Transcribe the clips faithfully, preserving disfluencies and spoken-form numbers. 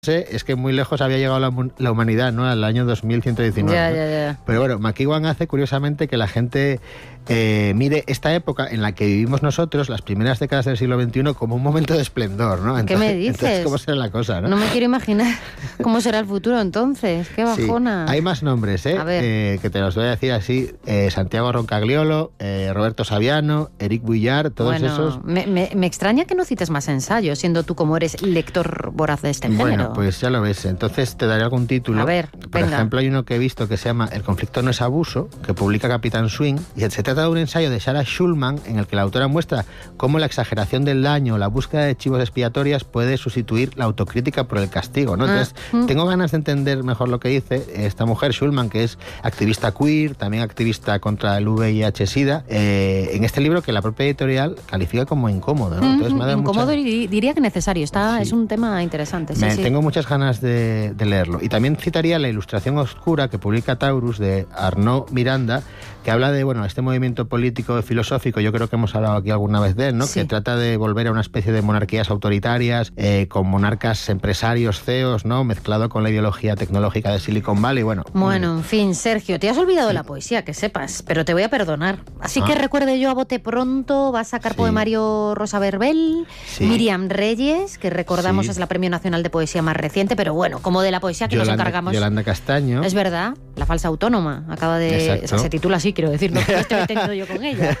Es que muy lejos había llegado la, la humanidad, ¿no? Al año dos mil ciento diecinueve. Ya, ¿no? ya, ya. Pero bueno, McEwan hace curiosamente que la gente eh, mire esta época en la que vivimos nosotros, las primeras décadas del siglo veintiuno, como un momento de esplendor, ¿no? Entonces, ¿qué me dices? Entonces, ¿cómo será la cosa, no? No me quiero imaginar cómo será el futuro entonces. Qué bajona. Sí. Hay más nombres, ¿eh? A ver. eh que te los voy a decir así. Eh, Santiago Roncagliolo, eh, Roberto Saviano, Eric Vuillard, todos bueno, esos. Me, me, me extraña que no cites más ensayos, siendo tú como eres lector voraz de este género. Bueno, pues ya lo ves. Entonces te daré algún título. A ver, Por venga. ejemplo, hay uno que he visto que se llama El conflicto no es abuso, que publica Capitán Swing, y se trata de un ensayo de Sarah Schulman en el que la autora muestra cómo la exageración del daño, la búsqueda de chivos expiatorias puede sustituir la autocrítica por el castigo, ¿no? Entonces, Ah, tengo ganas de entender mejor lo que dice esta mujer, Schulman, que es activista queer, también activista contra el V I H-Sida, eh, en este libro que la propia editorial califica como incómodo, ¿no? Entonces, me ha dado Incómodo mucha... y diría que necesario. Está, Sí. Es un tema interesante. Sí, Me, sí. Tengo muchas ganas de, de leerlo. Y también citaría La ilustración oscura que publica Taurus de Arnaud Miranda, que habla de, bueno, este movimiento político y filosófico, yo creo que hemos hablado aquí alguna vez de él, ¿no? Sí. Que trata de volver a una especie de monarquías autoritarias, eh, con monarcas empresarios, C E Os, ¿no? Mezclado con la ideología tecnológica de Silicon Valley, bueno. Bueno, mm, en fin, Sergio, te has olvidado de la poesía, que sepas, pero te voy a perdonar. Así Ah. que recuerde yo a bote pronto, va a sacar Sí. poemario Rosa Verbel, Sí. Miriam Reyes, que recordamos Sí. es la Premio Nacional de Poesía más reciente, pero bueno, como de la poesía que nos Yolanda, encargamos... Yolanda Castaño. Es verdad, La falsa autónoma, acaba de... Exacto. O sea, se titula así, quiero decir, no que me estoy metiendo yo con ella.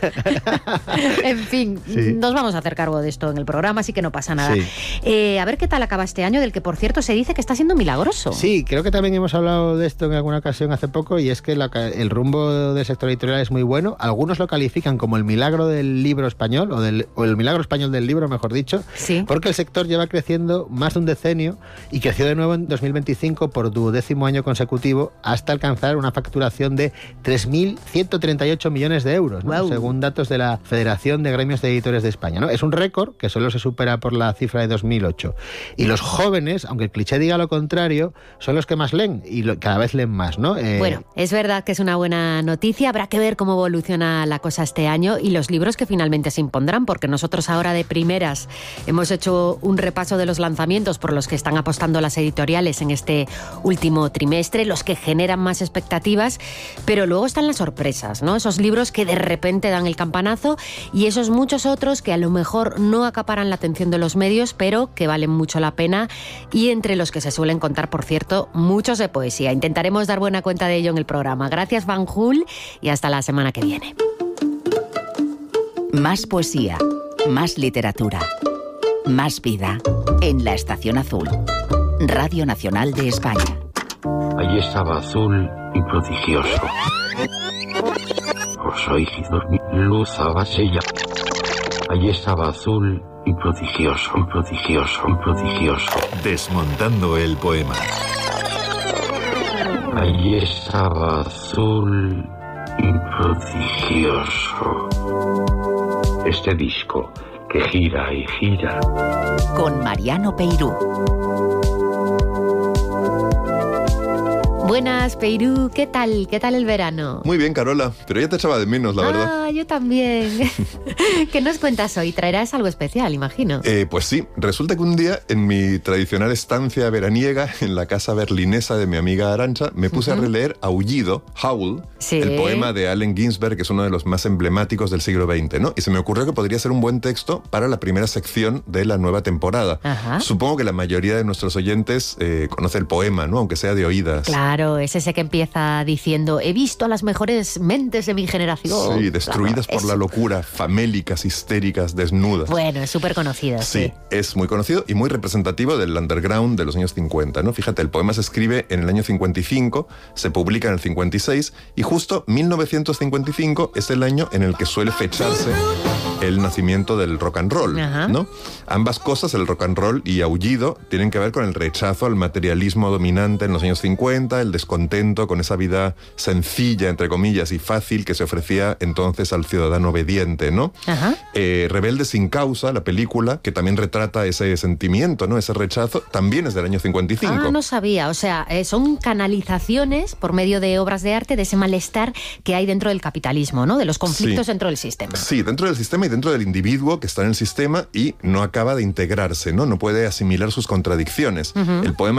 En fin, Sí. nos vamos a hacer cargo de esto en el programa, así que no pasa nada. Sí. Eh, a ver qué tal acaba este año, del que por cierto se dice que está siendo milagroso. Sí, creo que también hemos hablado de esto en alguna ocasión hace poco, y es que la, el rumbo del sector editorial es muy bueno. Algunos lo califican como el milagro del libro español, o, del, o el milagro español del libro, mejor dicho, Sí. porque el sector lleva creciendo más de un decenio y creció de nuevo en dos mil veinticinco por duodécimo año consecutivo hasta alcanzar una facturación de tres mil ciento treinta y ocho millones de euros, ¿no? Guau. Según datos de la Federación de Gremios de Editores de España, ¿no? Es un récord que solo se supera por la cifra de dos mil ocho. Y los jóvenes, aunque el cliché diga lo contrario, son los que más leen y lo, cada vez leen más, ¿no? Eh, Bueno, es verdad que es una buena noticia. Habrá que ver cómo evoluciona la cosa este año y los libros que finalmente se impondrán, porque nosotros ahora de primeras hemos hecho un repaso de los lanzamientos por los que están apostando las editoriales en este último trimestre, los que generan más expectativas, pero luego están las sorpresas, ¿no? Esos libros que de repente dan el campanazo y esos muchos otros que a lo mejor no acaparan la atención de los medios, pero que valen mucho la pena, y entre los que se suelen contar, por cierto, muchos de poesía. Intentaremos dar buena cuenta de ello en el programa. Gracias, Van Jul, y hasta la semana que viene. Más poesía, más literatura, más vida en La Estación Azul, Radio Nacional de España. Allí estaba azul y prodigioso. Os oí dormir, luz abasella. Allí estaba azul y prodigioso, prodigioso, prodigioso. Desmontando el poema. Allí estaba azul y prodigioso. Este disco que gira y gira. Con Mariano Peirú. Buenas, Peirú, ¿qué tal? ¿Qué tal el verano? Muy bien, Carola, pero ya te echaba de menos, la verdad. Ah, yo también. ¿Qué nos cuentas hoy? Traerás algo especial, imagino. Eh, pues sí, resulta que un día en mi tradicional estancia veraniega en la casa berlinesa de mi amiga Arantxa me puse uh-huh. a releer Aullido, Howl, sí. el poema de Allen Ginsberg, que es uno de los más emblemáticos del siglo veinte, ¿no? Y se me ocurrió que podría ser un buen texto para la primera sección de la nueva temporada. Ajá. Supongo que la mayoría de nuestros oyentes eh, conoce el poema, ¿no? Aunque sea de oídas. Claro. Es ese que empieza diciendo: he visto a las mejores mentes de mi generación. Sí, destruidas claro, por la locura, famélicas, histéricas, desnudas. Bueno, es súper conocido. Sí, sí, es muy conocido y muy representativo del underground de los años cincuenta, ¿no? Fíjate, el poema se escribe en el año cincuenta y cinco, se publica en el cincuenta y seis y justo mil novecientos cincuenta y cinco es el año en el que suele fecharse el nacimiento del rock and roll, Ajá. ¿no? Ambas cosas, el rock and roll y Aullido, tienen que ver con el rechazo al materialismo dominante en los años cincuenta, el descontento con esa vida sencilla, entre comillas, y fácil que se ofrecía entonces al ciudadano obediente, ¿no? Ajá. Eh, Rebelde sin causa, la película, que también retrata ese sentimiento, ¿no? Ese rechazo, también es del año cincuenta y cinco. Ah, no sabía. O sea, eh, son canalizaciones por medio de obras de arte de ese malestar que hay dentro del capitalismo, ¿no? De los conflictos sí. dentro del sistema. Sí, dentro del sistema y dentro del individuo que está en el sistema y no acaba de integrarse, ¿no? No puede asimilar sus contradicciones. Uh-huh. El poema